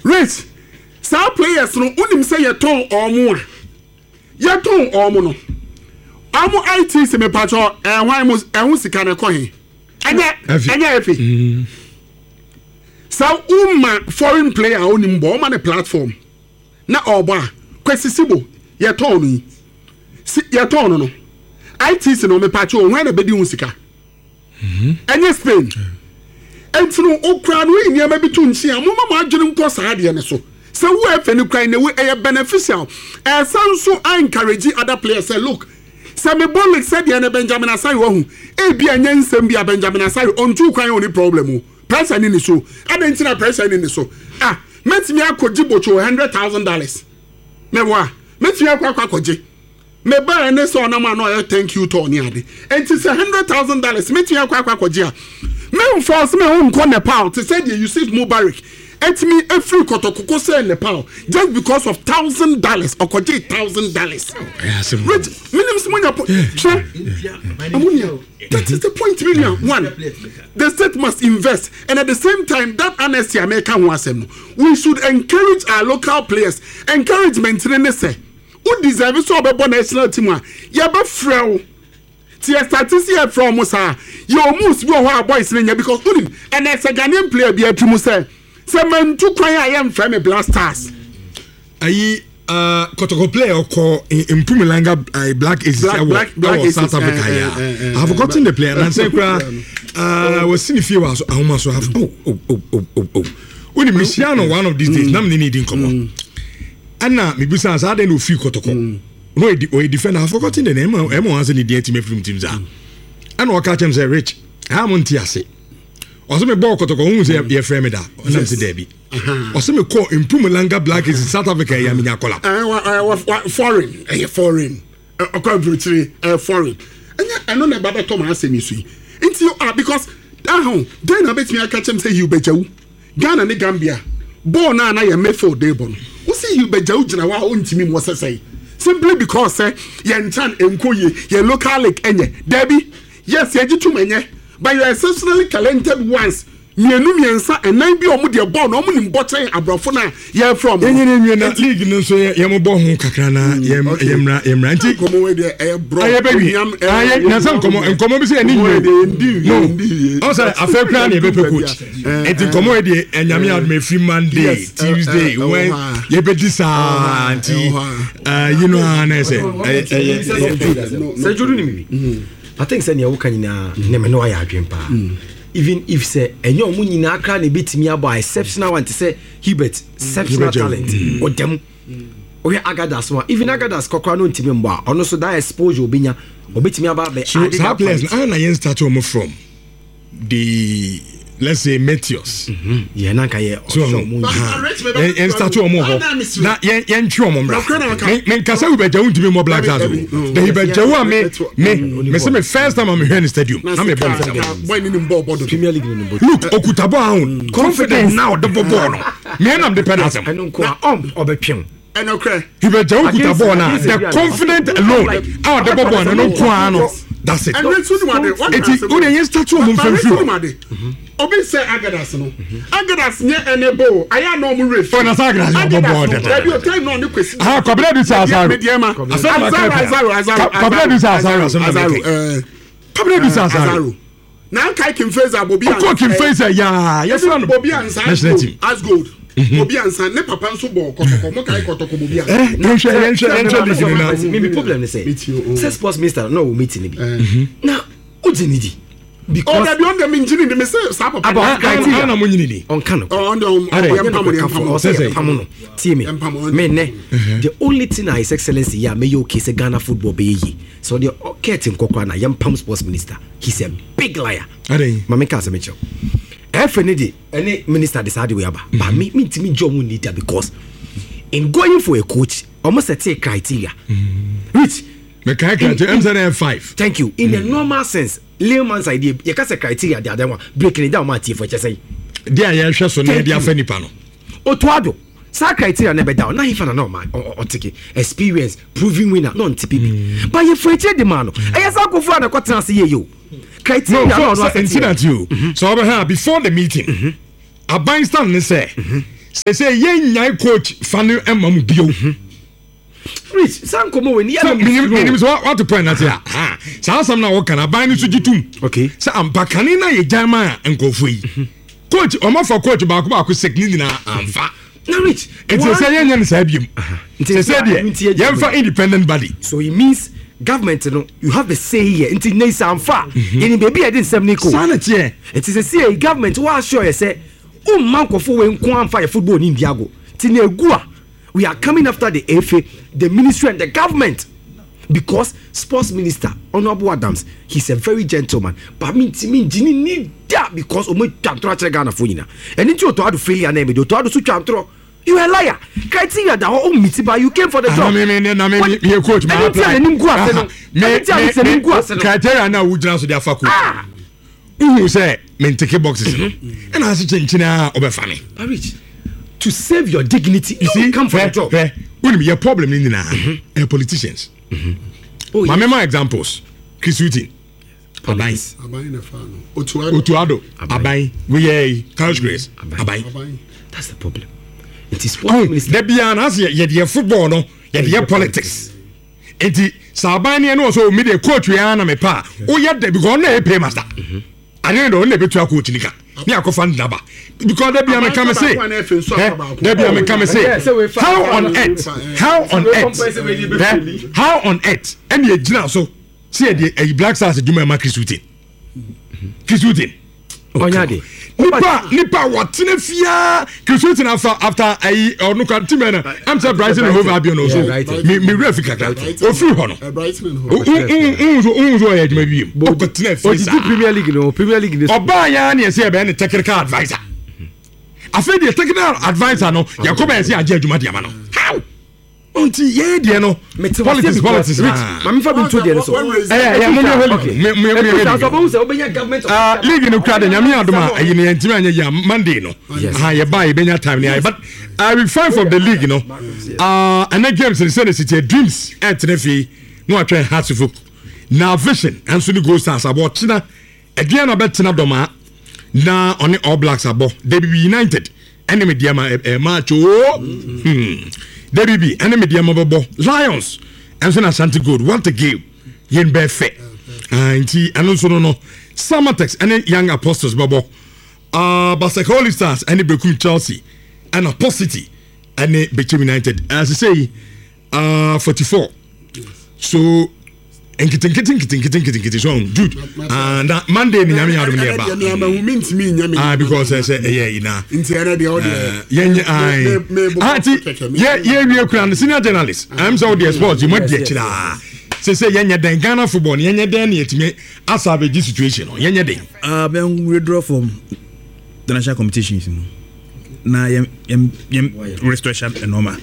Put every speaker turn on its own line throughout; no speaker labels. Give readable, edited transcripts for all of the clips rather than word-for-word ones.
Rich, some players no unim say your tone or more. Your tone or mono. Amo IT se me patro and why must and who can a coin. And so foreign player on him bomb on a platform. Na oba kwesisibo your tone. Your tone no. IT se no me patro when a bedi unsika. And Spain. And so okra no in ya be to nsia mo ma adwene nko saa de ne so. So who have any cry in a way a beneficial. And some so encourage other players say look. Sami Bolek said the Benjamin Asari who be a Yansem be a Benjamin Asari on 2 crying only problem. Pressure in the show. I didn't see a pressure in the show. Met me a kojibo to $100,000. Mewa, met me a kwakoji. Me buy and so no man thank you Tony. And it's $100,000. Met me a kwakoji. Me force me home corner power to say you see Mubarak. Et me a free kotoko say Nepal just because of $1,000 or $1,000.
Yes,
Rich, that is the point, million. One, the state must invest, and at the same time, that honesty American was we should encourage our local players, encourage maintenance. Who deserves so about national team? Yaba frail. Tia statistics from Musa. You almost go our boys in because and as a Ghanaian player be a Musa. Semen to cry I am from a blasters.
Ayi Kotoko player call in Pumalanga Black is South Africa. I have forgotten the player and say I was seeing a few hours I almost have when Michiano one of these days nam needing come Anna me business I don't feel Kotoko no a defender I have forgotten the name Emo has any team from teams are and what catch him say Rich Hamontiase also me ball Kotoko who say your friend da onam se Debbie also me call in Pumalanga Black is South Africa ya minya kola foreign foreign and I know about the Thomas Semisi into because then I bet me I catch him say you bejaw Ghana ne Gambia born na ya mefo debon who say you bejaw jina wa ontimi mo say simply because ye nchan enkoye ye local league enye Debbie yes ye jitu menye but you are exceptionally talented ones. Mienu miensa enan bi omo de ball no omo nim boten abrofo na ye from yenye na league no so ye mo bo ho kakra na yemra nti
komo we de e bro
aye baby aye na some komo bi say ani no o say afekra na ye be coach enti komo we de enyame adme free Monday Tuesday when ye be disa anti you know na say
say jodu ni mi I think say ne wo kan na ne me no ya adwen pa even if say enyo mu nyina akra na betimi abo exceptional one to say Hubert exceptional talent o dem o ye Agadas one even Agadas kokra no ntimi mbo a ono so that exposure obinya obetimi aba be
so that players na yen start to move from the let's say Meteors
yeah na ka ye
so yen start to move na yen twa mo mra men kasa we beja ntimi mo Black Stars the beja wa me say me first time I'm here in stadium na me ball
Premier League no ball
look okutabo ahun confidence now the ball no me na am depend asem
eno ko obetwem
and okay
he beja okutabo na the confident alone out the ball no ko ano that's it
and what
you start to move from
Obi say Agadas no. Agadas nye enable. Aya no mu refi.
For na Agadas no board.
There be time no question.
Kwabena du say Azaro. Kwabena du say Azaro. Kwabena du say Azaro.
Na kai kim face abobi an.
Ko kim face ya. Yes no.
Bobi an as gold. Bobi an san ne papa nso ball kotoko mo kai kotoko bobi an.
Enhwe me problem ne say. Say sports minister no meeting bi. Na ojinidi.
Because that beyond the engineering the say sap
about criteria
na mo nyini
on kano
on
the only thing is excellency ya me okay say Ghana football be yi so the Curtin Kokwa na yam sports minister he's a big liar mama ka say me chow FND any minister decide we aba but me ntimi job need that because in going for a coach almost set a criteria which
me kai criteria 5
thank you in a normal sense layman's idea you can say criteria the other one breaking it down my for just say
there ya hwe so na dia fa nipa no
otoado sa criteria na be down na hifa na no man o take experience proving winner no ntipi but you for the man e ya sa ko fu na kwatena se ye yo criteria no
incident you so over here before the meeting aban stand ne say say yen coach fanu emam bio
Rich sankomo we ni
minim so what to point at here sa sam na wo kana ban ni so gitum
okay
say ampakane na ye jama enkofu yi coach o ma for coach ba ko second na amfa
na Rich
it say yen yen sa biem it say there yen for independent body
so it means government no you have a say here until nation amfa any baby I didn't say niko
sanity
it is a say government wa sure say man kofo we nko amfa your football ni ndiago tini egua. We are coming after the FA, the ministry and the government because sports minister Honorable Adams, he's a very gentleman. But me need that because we can't throw Ghana for you. And if you to have failure name, you to have to throw. You a liar. Criteria that all mitiba you came for the job.
Me coach my criteria na we just dey faku. Who say me take boxes no. And as chinchina obefane.
Rich. To save your dignity, you see, come for a job.
When your problem in politicians.
Oh,
my memory examples. Chris Wooten, Abai, Otuado, Abai, we Carlos Grace, Abai.
That's the problem. It is what
there be an answer. Yet football, no, yet politics. And the Sabani also made a coach. We are me pa. Oh, yet they become a pay master. I don't know. Never to a coach. Me I go find number because there be a come say there be a come say how on earth and you gina so see a black stars do my Chris Wooten
onyade
nipa what na fia Chris Wooten after I or no can team I'm so Brighton over Albion also me ref kakra o free ho no unzo ya djuma bi o ko tena fia
Premier League
oba ya na say be technical advisor afi the technical advisor no yakoba say age adwuma dia ma no how unti ye de no politics
mami fa bi to de so
league no crowd nyame adoma ayi ne ntimi anya ya Monday no ha ye buy benya time ne but I will find from the league you know and the games in City dreams at Nefi no atwe Heartsful na vision and so the Gold Stars about China again na bet na doma na on All Blacks abo DBB United enemy diama match DBB enemy diama bobo Lions and so na Ashanti Gold what a game yen be fe anti anonso no Samatex and Young Apostles bobo Barcelona Stars and Bekum Chelsea and Apostlety and Bechem United as I say 44 so enkitin so good and that Monday ni nyame adom ne ba because I say ina
intera de order
we kura senior journalist I'm so the sports you might get chira say yenye den Ghana football yenye den na yetime asabe this situation yenye den
ben withdraw from the national competitions na yem restoration normal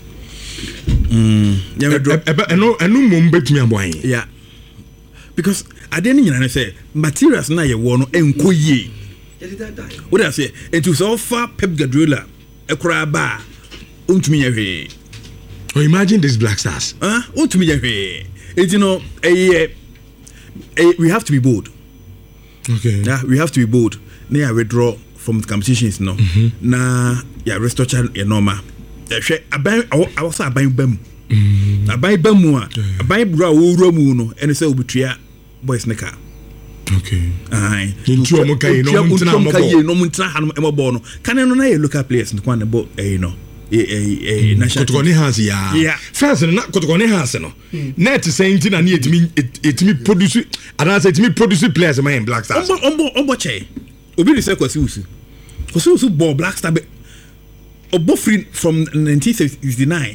enu mum betumi aboan
yeah because adeni nyina say materials na ye wo no enko yie what I say into so far Pep Guardiola ekura ba ontumi ye hwe
oh imagine these Black Stars
ontumi ye hwe you know we have to be bold
okay
yeah we have to be bold na withdraw from the competitions no na ya restoration ye normal hwe aban awasa aban bam aban bam a aban bra wo wura mu no ene say obutua boys ne ka
okay
ai
ntu omo kai no mutna mo
no mutna ha no bo no kan no na ye local players no kwan bo no national
kotokoni has ya first na kotokoni has no net saying na ne etimi produce adana say etimi produce players man Black Stars
ombo che obi re say kwasi usu ball Black Star free from 1969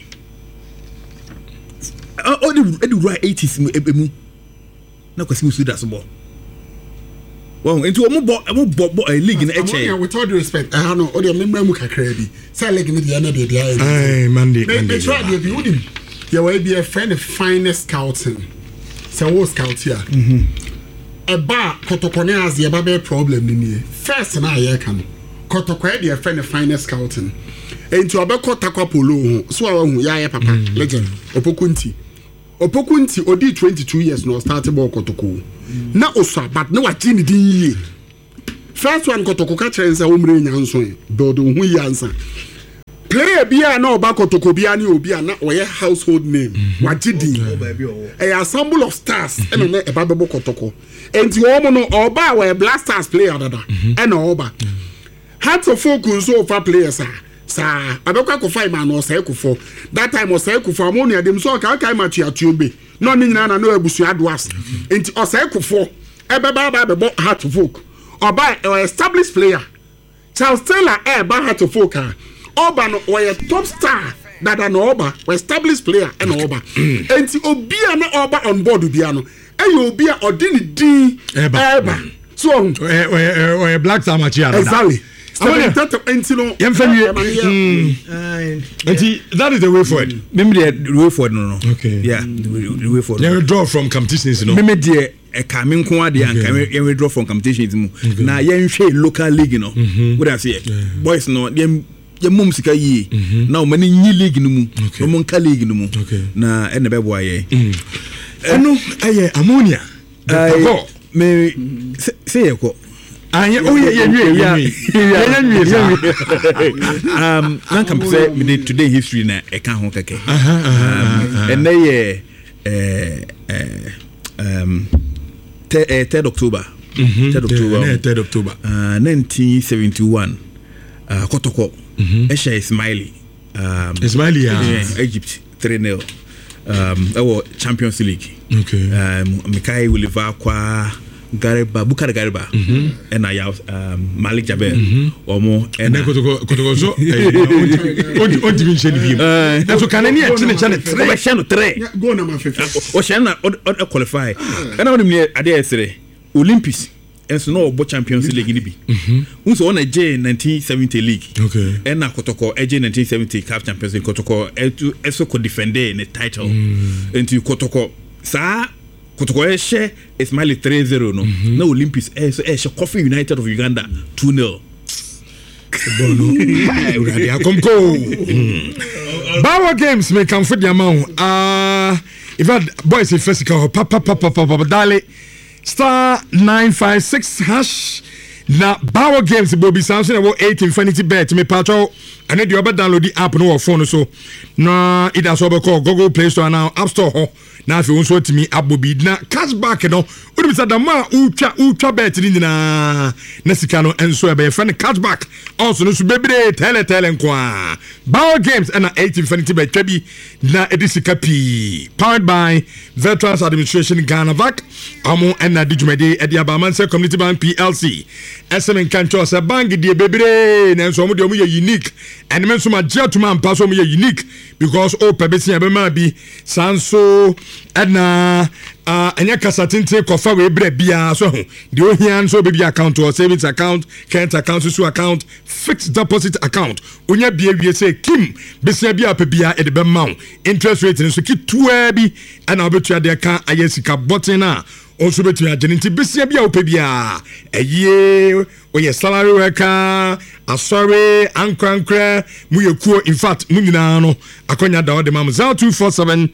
all the right 80s mu na kwasi usu da so ball wow into omo league na eche
with all due respect I know all the member mu kakra bi say league ni dey na dey
ai Monday
they try dey be udim there will be a friend of finest scouting say wo scout here eba kotokone as ye ba be problem ni first na ye kan kotokwe dey friend of finest scouting enti obekọ takwa polo ho so awu ya papa legend opokunti odi 22 years no start ball kotoko na osa but na wachi ni din yi first one kotoko ka chere nsa omre nyanso build hu yi ansa player bia na oba kotoko bia ni obi na oye household name wagidi a ensemble of stars and na eba bebo kotoko enti omo no oba we Black Stars player dada and oba had to focus so for players sa abekwa ko five man no say ko for that time o say ko for amonu adem so ka match atuobe no ni nyina na no abusu adoas enti o say ko for ebeba bebo had to focus oba established player Charles Taylor had to focus Oba no oye top star dada no Oba established player and Oba enti obi na Oba on board bia no obi a odini din eba so
oye Black Star match
exactly
enti that is the way forward
maybe the way forward no
okay
yeah the way forward
you withdraw from competitions no
maybe the kame nko ade anka you withdraw from competitions mu na yen hwe local league no what I say boys no ye mum sika yi na o mani nyi league no mu o mon ka league no mu na ene be boa ye
eno aye ammonia go
me say ye ko
anye o ye nwie
nan kam say me today history na e kan ho keke ene ye 3rd October
3rd October
1971 Kotoko Esha Ismaili Egypt 3-0 our Champions League
okay
Mikai Oliver kwa Gariba Bukari Gariba and I Malik Jabel omo and
Kotoko so on dimension bi so can any channel
3
go na ma fefe
o channel qualify and I me ade esere Olympics and so no bo Champions League ni bi unso on J 1970 league
okay
and na Kotoko J 1970 CAF Champions League Kotoko eso ko defend the title into Kotoko sa Kotoko eshe Ismaili 3-0 no na Olympics eshe Coffee United of Uganda 2-0
Uradi akomko Bawa games me come for the amount if that boys in physical papa dale *956# na Bawa games Bobby Samson about 8 Infinity Bet me patcho and then you ever download the app no phone so na it has over call Google Play Store now App Store ho na if you want to me abobi na cashback no we be say da ma utwa bet ni na sika no enso e be friend cashback also no so bebre tele nkwa Bawa games and 8 Infinity Bet twabi na edisika pi powered by Veterans Administration Ghana Vac amo and na dijumede e dia ba man say Community Bank PLC SM Kancho say bank die bebre na enso mo de mo unique and men so ma jetuma mpa so mo unique because o pebesi e be ma bi sanso na anya kasatinte kofa we bre bia so the ohian so be account or savings account current account so account fixed deposit account onya bia wie say kim besia bia pe bia e de be ma interest rate so ki tuwa bi ana obetua de ka ayesika button na also betua agenity besia bia ope bia eye oye salary worker asore ankrankra mu yekuo in fact mu nyina no akonya da o de mam 0247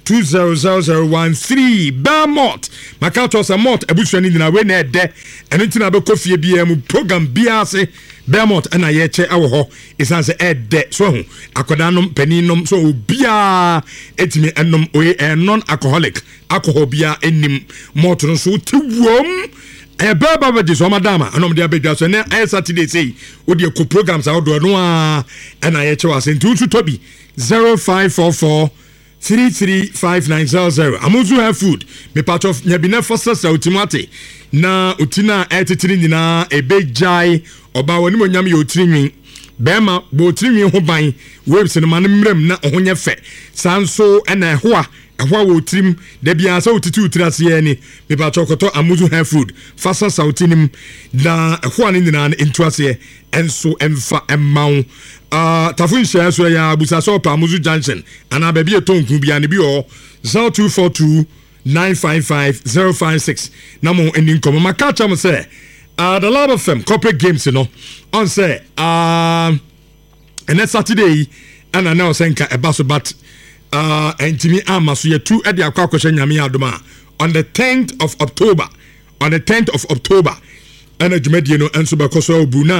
200013 Belmont Makato Samont ebusuani nyina we na ede eno ntina be kofie bia mu program bia se Belmont na ye che awo ho isanse ede so hu akodanom paninom so obia etimi enom oye non alcoholic alcohol bia enim moto so tiwom baba be so madama anom dia bedwa so na Saturday say odi ko programs awodo no a na ye che wase ntu tobi 0544 335900 Amuzu Hair Food me part of nyabina fossa ultimate na utina etitiri nyina ebejai oba woni monyam ye otirinwi bema bo otirinwi ho ban webs no man mrem na ohonye fe sanso na ehwa wo tirim da bia sa otitu utirase ni me part okoto Amuzu Hair Food fossa sautinim na ehwa ni nyina entuase enso emfa emaw tafun share so ya busa so pa Amuzu Junction ana ba bi etonku bia ne bi o 0242 955 056 na mo eni nkomo maka cham say the Love of Fame corporate games you know on say and next Saturday and now senka ebaso but entimi amaso ye tu e de akwa kwhye nyame adoma on the 10th of October and a jumedie no enso be koso Brunei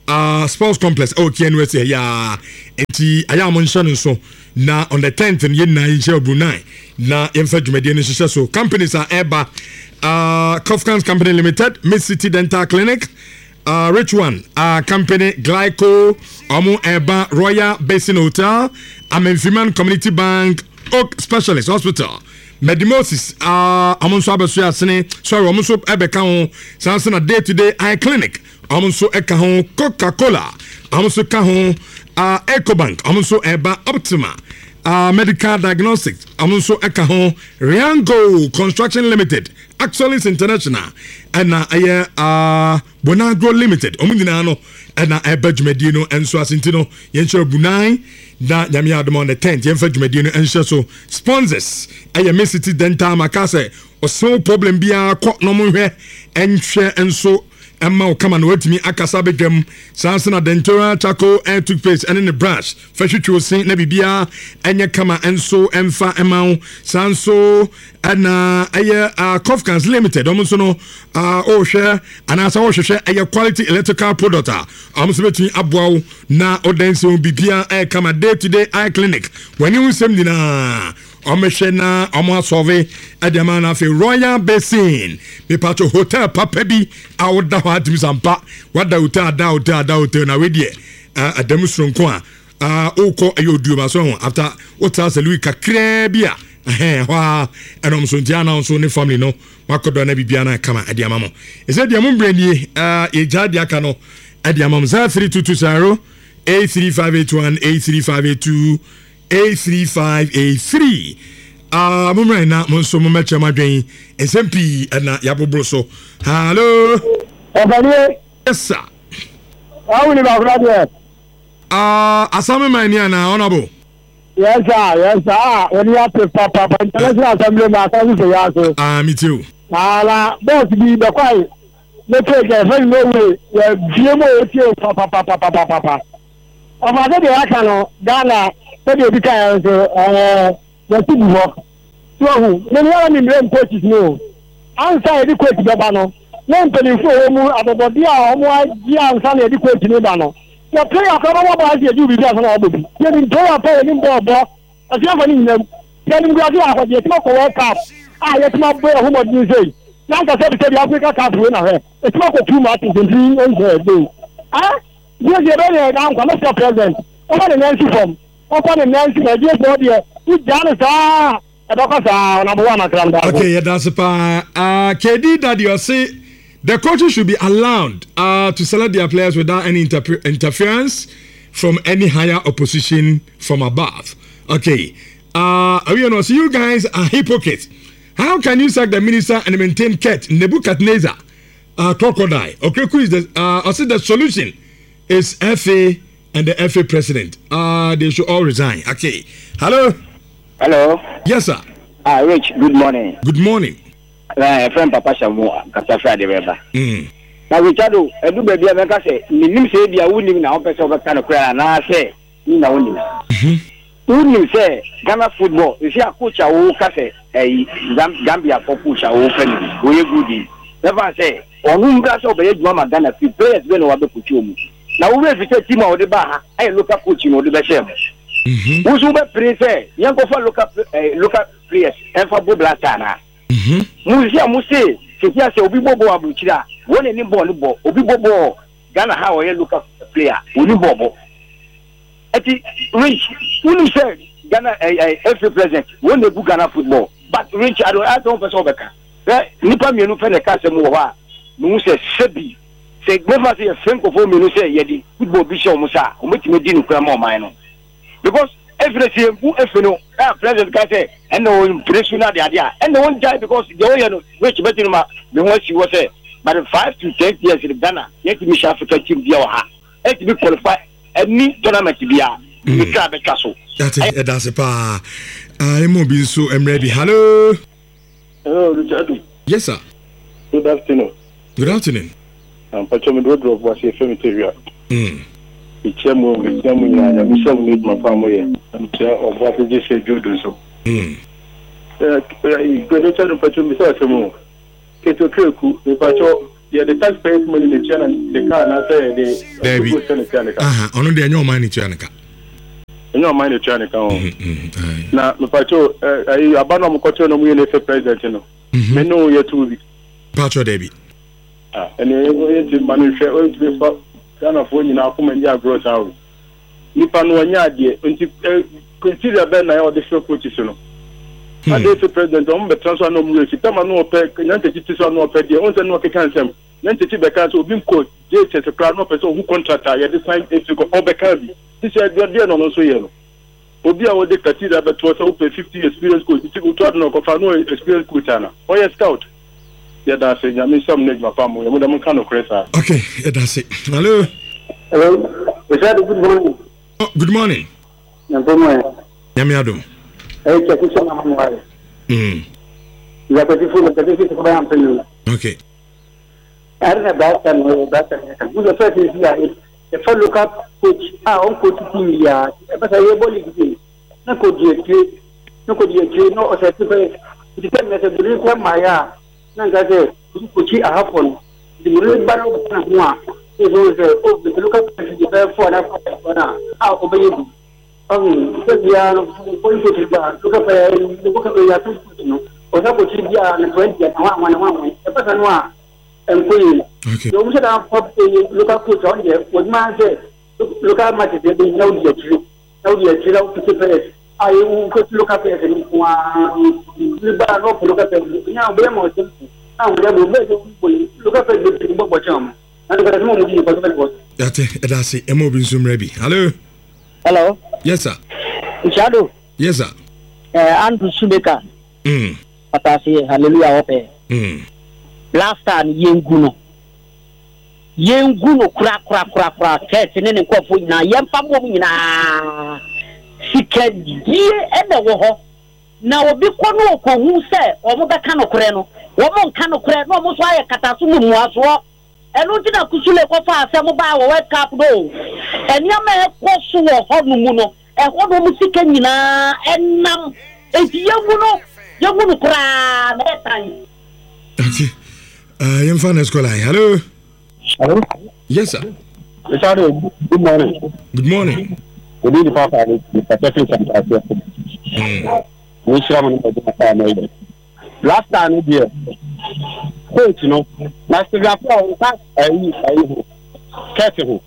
sports complex KNUSA ya enti aya mo nhyɛ so na on the 10th in yen na nhyɛ Brunei na yemfa dwumadie no hyehyɛ so companies are eba Kofkans Company Limited, Mid City Dental Clinic, Rich One Company, Glyco, Omo Eba, Royal Basin Hotel, Amenfiman Community Bank, Oak Specialist Hospital, Medimosis, Amonso Abesuya Sene, sorry, Omonso Ebeka, Sansana Day to Day Eye Clinic, Amonso Eka Coca-Cola, Amonso Kahon, Ecobank, Amonso Eba Optima. Medical Diagnostics, Amonso Ekahon, Riango Construction Limited, Axolis International, and Bonagro Limited, Omundinano, and Ebej Medino, and Swasintino, Yensho Bunai, that Yamiadam on the 10th, Yenfej Medino, and so sponsors, Miss City Dental Macase, or so problem be a court no more, and share and so. Emma come and wait me akasabe gem sansana dentura charcoal and toothpaste and in the brush fresh to say na bibia enya kama enso emfa emma sanso and Kofkans Limited almost no share and as I share a quality electrical product almost between abwa na odense bibia kama day to day eye clinic when you send na Omeshena Omo Survey Adamana fe Royal Basin me pacho hotel papa bi awoda ho atimi sampa wada hotel da hotel na we die adamusron ko oko ayoduoma so after hotel Louis kakra bia wa enom so ntia so ne family no makodo na bibia na kama adiama mo ese dia mo branie e jade aka no adiama mo 3220 A3581 A3582 A3583 mumra na monso mumecha madwen SMP na yabobro so hello yes sir
how ni ba brother
asame mania na honorable
yes sir when you have papa international assembly ma ka so ya so
me too
ala boss bi be kwai me take e fa no way we bie mo tie papa ọmọ de aka no Ghana se de bi ka so the two before so me no me blame coaches no answer the coach be ba no no mpeli fo o mu abobodi a o mu agi answer na the coach ni ba no the player ka ba ba agi ju bi so na obobi ye ni player pa ni bobo asi afa ni nyam ye ni gwa a ko je ti ko World Cup ye ti ma bo ho mo din sei na ka se bi Africa Cup we na he e ti ma ko 2 matches in 3 days yes, you're ready now. I'm not present. Over the Nancy form. Over the Nancy, my dear body. You done it, number one.
Okay, yeah, that's a KD that you say the coaches should be allowed to select their players without any interference from any higher opposition from above. Okay, you know, so you guys are hypocrites. How can you sack the minister and maintain Ket Nebuchadnezzar, crocodile? Okay, who is the? I said the solution is FA and the FA president. They should all resign. Okay. Hello. Yes, sir.
Rich. Good morning.
Good morning.
Friend Papa Shamu, Kasafra de Reba. Now, Richardo, I do baby. I say, Nim say, "Be a winning now." Person of kind of prayer, and I say, "You know, winning." Who say Ghana football? You see a coach who say, Gambia for push a open. We good. Never say, "On whom glass of a drama Ghana players when we have to put you." Now we have to team of the bar. I look up coaching or the best. Who's over praise? Young for look up players and for Boblatana. Musia Musi, Sitia Obi Bobo Abuchira, one in Bobo, Obi Bobo, Ghana how I look up player, Obi Bobo. Eti Rich, who said Ghana FA president, one the good Ghana football. But Rich, I don't person Beka. Nipa me no fene ka semu wa. No say sebi. Say never say Franco for me no say yedi football bishop musa o metime di nukra ma o man no because everything who no president ka say and no impression na dia and no one die because the way no which better ma me want she was say but 5 to 10 years in Ghana yet me Africa team dia wa ha it be qualify any tournament bia me ka be kaso
that's pa mo bi so I'm ready. Hello
Richard.
Yes sir.
Good afternoon.
Good afternoon.
Pachomi Rodro was a cemetery. It's a movie, some need my family, and of what they just said, do so. Good Pachomi Sassamo. Keto Kirku, the Pacho,
yeah, the taxpayers money the channel the car na say the
ono de enyo man ni chianaka
enyo man ni chianaka na me pacho abano mo kocho no mu ne fe president no me no ye to bi
pacho debi
ene ye manu hwe o ti fa kana fo nyina akoma ndi agro sawo nipa no anya ade nti consider ben na o de show coach no ade fe president o mbe transfer no mu e tama no pe nyante ti so no pe de on se no ke kansem nyante ti be kan so obi ko je se kra no pe so who contractor ye de sign if go o be kan bi ti se de no so ye no obi a wo de katira be to so pe 50 experience coach ti go to no ko fa no experience coach ana o ye scout ya da se nyame sam ne ma pam ye mo da mo kan no kresa
okay ya da se hello
good morning.
Oh, good morning. Nyame adom.
Check so na mo ya ko ti fu na ti ko ba am pelu.
Okay.
Arna ba ta no ba ta ne. Buzo fa ti ya e fa look up coach on coach team ya. E ba sa ye boli ki. Na ko die no o sa ti pe ti pe na se bulu ko ma ya. Na ga se coach a hapon. Di mo le ba no na mo a. E zo se o de look up ti be for na o be yi. Ya no ko ti ba look up ya tu no. O sa ko ti dia na 20 na wa. E pa sa no a
okay.
You should have local coach on there. What man said, local matches, they know the tree. Now the tree out to the I could look up at it. Look up at it. Now, we are more simple. Now, we look up at the Bobo Chum. And the moment you was
that's it. Emo Zoom Rebi. Hello.
Hello.
Yes, sir.
Shadow.
Yes, sir.
Andrew Subeka. Patasi, hallelujah, ope. Last time yenguno kura kete ne nkofo na yempa bom nyina sikadie ene wo ho na obi ko no okohu se omo beka no kure no wo mo nka no kure no mo so aye kataso mu muaso eno ti na kusule ko fa asem ba wo wake up do eniama e ko so wo ho no mu no e ho do mu sika nyina enam eti yenguno kura na etan.
Okay. Young fan Escola. Hello.
Hello.
Yes, sir.
Good morning.
Good morning.
Good evening, Papa. Last time, dear. Coach, you know, last time I Catherine.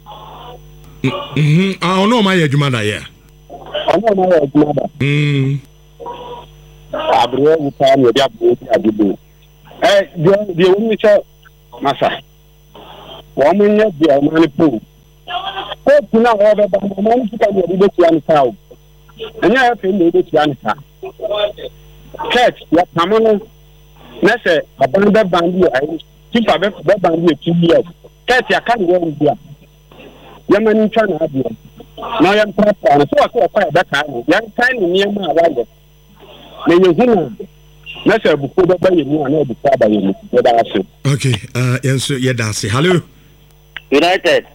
I know my Jumada, yeah.
I know my Jumada. I bring you time with your the only child, Massa. Woman, the money pool. Hope now, however, the money to come with the cow. And I have been able to answer. Cat, what Tamana, Nessa, a band bandy, I keep a bed bandy 2 years. Cat, I can't go with you. Young man in China, now I'm proud, and so I call quite that time. Young time near my rider. May you okay,
yes, yeah, that's it. Hello.
United.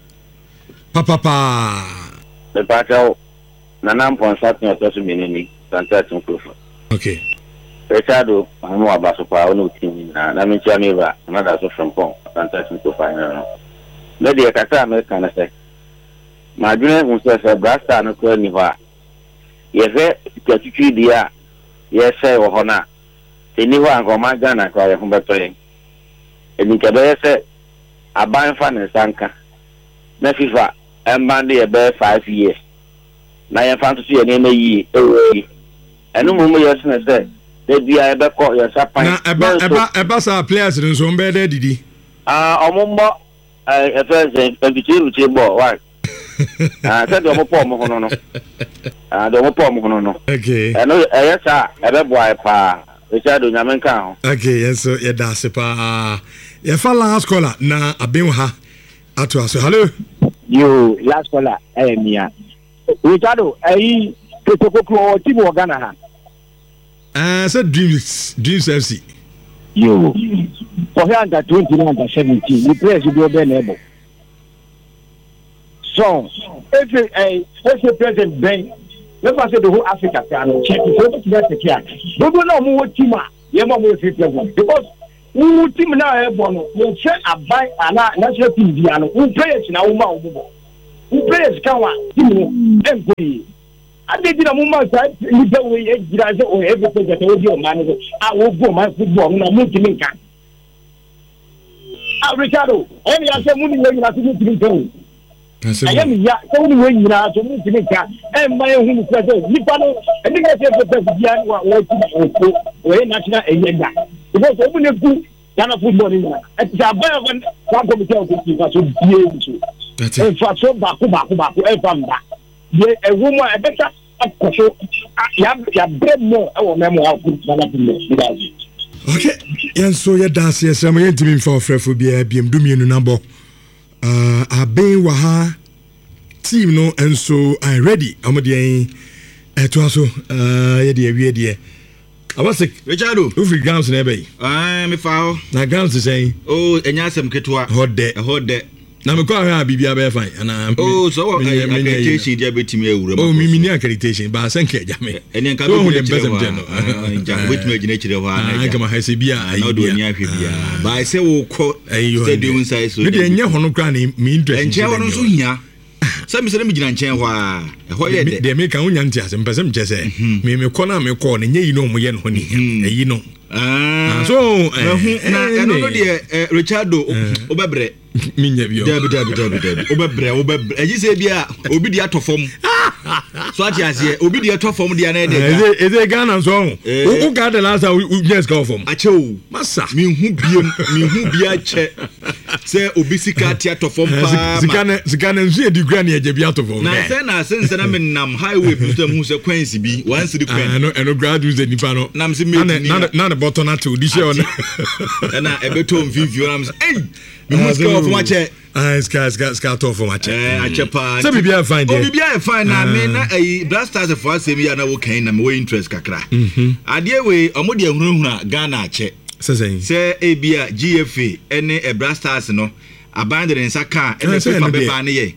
Papa.
The battle. Nanam Ponsat, not also meaning Santatum proof.
Okay.
Richardo, I'm more about Sopa, no team. I mean, Jamaica, another from Pong, Santatum to find. Maybe a Kata American say. My dream was a brasta and a curniva. Yes, 33 dear. Yes, sir, or Hona. Anyone go my gun and cry from Betty. And you can say, I buy fan and Sanka. Nefifa, and bandy a bear 5 years. Now I found to see a name a year. And no more yesterday said, they be a better call your sapphire.
Abasa players in some bed, did he?
Omumba, a first and between which you bought, right? I said, the Mopomono. The Mopomono.
Okay.
I know, yes, sir, a boy, pa.
Okay, yes, so yeah, that's it. Yeah, for last caller, na abimha ato aso. Hello.
You last caller, Mia. Richardo, Kotoko team Ghana ha.
So Dreams FC.
You. For her under 20 under 17, the players will be available. So, if President Ben. Let us say the whole Africa can check it. We don't know what team are. You know what president because
Who team now born? You check a buy and national team piano. Who players now? Who players can team employee? I did a moment that you don't wait or everything that your manager. I will go my football when I'm making it. Ricardo, only I said money when you have to do. I am only when you are to make and my own pleasure. Nipano, I think I said the way national agenda. Because open a good Ghana football in there. It's a better one to be able to. That's it. For Baku, a woman, a better. You have bread more. Our memoir.
Okay, and so you dance yes, I'm going to be for Frephobia, BMW number. Abe Waha team no, and so I ready. I'm the to also, dear. I was sick, Richardo, who free grounds in Abbey. I'm a foul. Now, grounds to say, oh, and yes, I'm Ketua, hot day. Now, I'm going to be a fine, and I'm so accreditation, Jabby. Oh, me accreditation, but I thank you, Jamie. And then come with the present general. Which made nature of I come a Hesibia, I know doing Yafibia. But I say, oh, quote, you are doing so. You didn't know Honocrani mean to enjoy. Some say me nche hwa ye de me kan unya ntia se mpese mche se me kona me ko ne nyi no mo ye no ni eyi no so na no de Richardo obebre minya bio dabi obebre eji se bia obi di atofom so ati ase obi di atofom dia na de eze Ghana so u ga de last u just go from ache o masa mi hu bia che se obi sika ti atofom pa sika na nsu edigura na eje bia atofom na se na me nam highway bi to mu se kwansi bi once the kwan no graduates de nipa no nam se me na the button at odi she on na ebeto mvivio nam se me must go for my chair. Ska to for my chair. Achepa. So be fine there. Be fine na me na Blasters for us me na wo kan na me interest kakra. Ade we omode ahunahuna Ghana ache. Say ebia GFA ene Blasters no abandon saka ene FIFA be ba ne ye.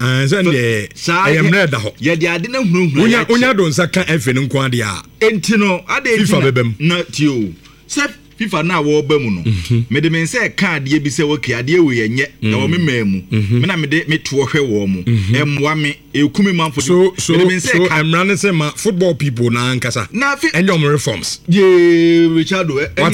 I am ready da ho. Ye de ade na hunahuna. Onya don saka efe no nko ade a. Enti no ade FIFA bebem. Na tio. Say FIFA na wo ba mu no me de men say card ye bi se wo kia de we yenye na wo memamu me na me de me to hwe wo mu emwa me ekumi manfo so I'm running say my football people na ankasa na any of reforms ye Richardo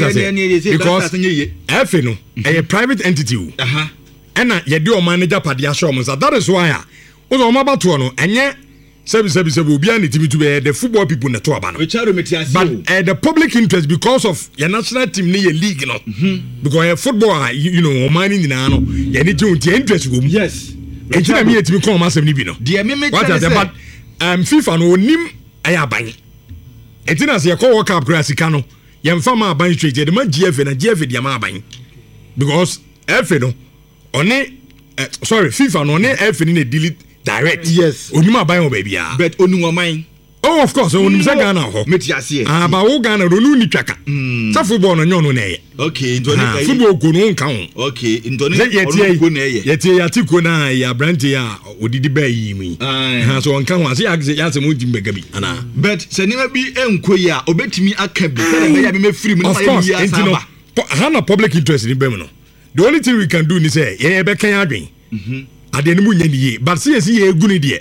because efe no a private entity na ye de o manager pade a show mu that is why o so ma ba to no enye Sebi obi an team to be the football people na to aba no. But the public interest because of your national team ni your league no. Because football you know mining na no. You need to interest go. Yes. Ejina me team come asem ni bi no. What is that? FIFA no onim aya ban. Ejina se call World Cup grass ka no. Ye mfa ma ban straight the man GF na GF dia ma ban. Because FA no oni FIFA no oni FA ni delete direct. Yes. Onima buy on baby. But onuma mine. Oh, of course. Onima Ghana ho. Metiasie. Ba wo Ghana no ni twaka. Sa football no nyono na ye. Okay, ndoni football go no nka ho. Okay, ndoni go na ye. Yeti yatiko na ya brand ya odidi ba yi mi. Ha so nka ho ase ya se mo dimbe bi. Ana. But se nima bi enko ya obetimi aka bi. Se na ya bi me free mu na ya ya saba. Hana public interest ni bem no. The only thing we can do ni say ye be kan adwen. Adenimu nyaniye but see ye guni de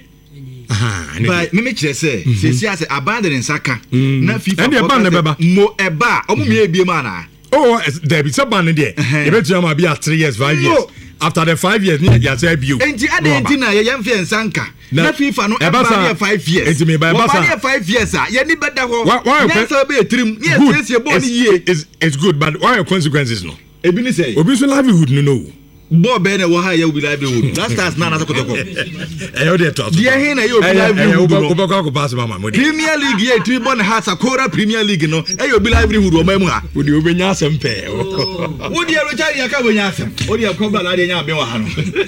but me kire say see as abandon saka na FIFA and ban beba mo eba omo me ebie ma na oh there be some ban there you better am be 3 years 5 years after the 5 years you say bio enti adenti na ye yemfe nsanka na FIFA no eba 5 years enti me ba 5 years ye ni beda ho na so be trim ye say ball ye it's good but why are consequences no ebi ni say obi so livelihood no Bob Bene will hire you with livelihood. That's not a kotoko. I heard to. Dear Hena, you will pass Mamma. Premier League, ye 3 born has a quarter Premier League, no, and you'll be livelihood or memoir. Would you be Yassam pay? Would you retire your cover Yassam? Or your cover Ladia Bewan?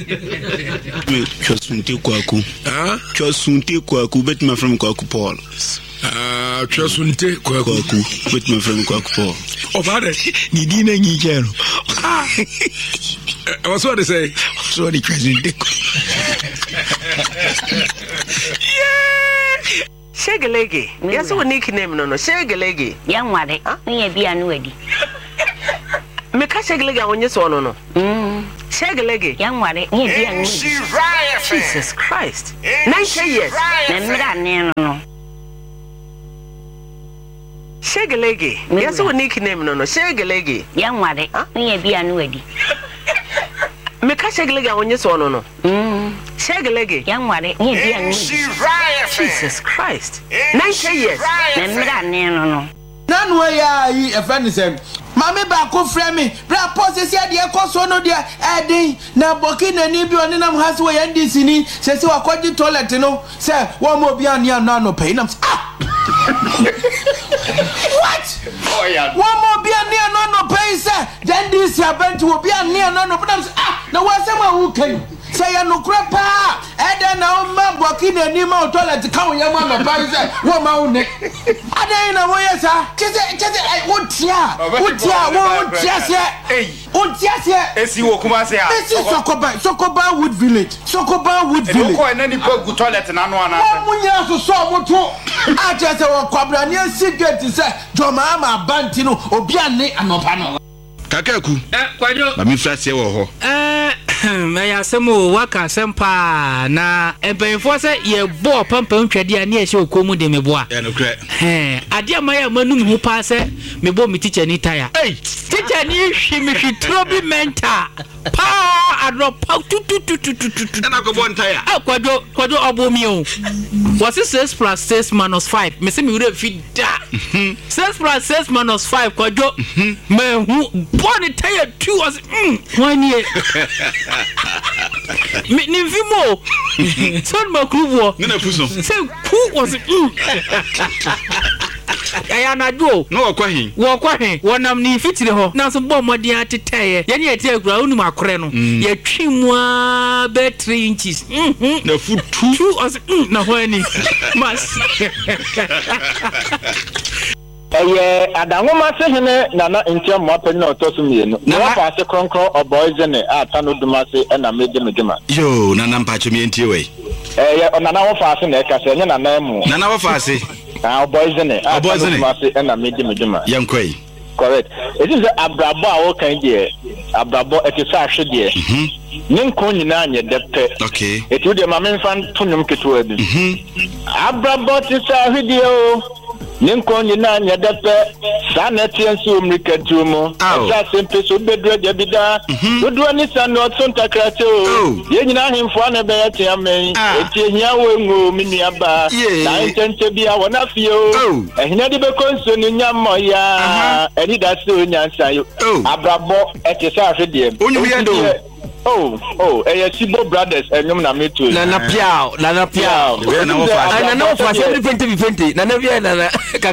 Chosunti Kwaku. Chosunti Kwaku, bet my from Kwaku Paul. Chosunti Kwaku, bet my from Kwaku Paul. Oh, father, Nidina Nigel. What's what they say? So the president.
Yeah. Shagalegi. Yes, what nickname no Shagalegi. Young Waddy. Me be unready. me ka shegelege awonye so no shegelege
yanware nye dia nwe
Jesus Christ 90 years
na mra ne no
shegelege yes what nickname no shegelege
yanware nye bia no wadi
me ka shegelege awonye so no shegelege
yanware nye bia nwe
Jesus Christ 90 years
na mra ne no
nanu ya yi efanisem mami ba ko frame bra posesi ade ekoso no dia edin na boki nani bi oni nam hase wo yandi sini sesi wakoji toilet no se wo mo bi ani ano pay nam what oh yeah wo mo bi ani ano pay se then this event wo bi ani ano nam na wo se ma hu kan say ya no krepa ede na o ma boki nani ma toilet ka wo yama ma pay se wo ma hu ne ade na wo yesa chese wo tia
esi wo kuma se a
esi sokoba wood village
e ko enani pa gu toilet na no ana
mo munya so so moto a chese wo kwabra ne secret se joma ma banti no obi ane anopa no
kakaku
kwajo
ba mi frase wo ho
ya semo waka sempa na empenfo se ye bo pampam twade a ne ye okomu de meboa
ya no kre
ade amaya manum hu pa se mebo mi teacher ni tire teacher ni hwi mi hwitrobi mental pa adropa tu
na ko bon tire
kwajo obomi o was 6 + 6 - 5 me se mi wure fi da 6 + 6 - 5 kwajo me hu bon tire 2 was 1 year ni vimo son makrubo
na fuso
se ku was ya na do
no wakwahin
wonam ni fitire ho na so bo modi atetaye ye ne ete agura unu makore no ye twimwa be 3 inches
na foot
2 was na ho ani mas
adanwoma se hene nana ntia mo apɛ na ɔtɔ so mienu na wafa ase kronkron ɔbɔyze ne ata no dumase na medema
yo nana mpacho mi entie we
nana wafa ase na ɛka sɛ nye nana mu
nana wafa ase
ɔbɔyze ne ata no dumase na medema
yankoi
correct it is abrabo a wo kan die abrabo etisa ahwe die ne nko nyina anye depɛ
okay
etu de ma menfa tonum ketewa bi abrabo tisa ahwe die o ninko nyina nya depɛ sanetian so mrikatu mu asa sempe so bedro jabida dodo ni sanu otonta krate o ye nyina hemfo na be yete amen eti hia wo ngo miniaba na intente bia wona fie o ehina de be konso ni nyammo ya eni da se onyansa yo abrabo etisa afedie
onyu yendo
Sibo brothers enyum na metu
na piao
na wo fa 2020 na na